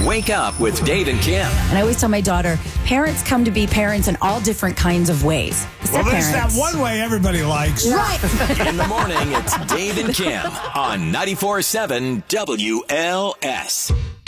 Wake Up with Dave and Kim. And I always tell my daughter, parents come to be parents in all different kinds of ways. Well, there's that one way everybody likes. Right. In the morning, it's Dave and Kim on 94.7 WLS.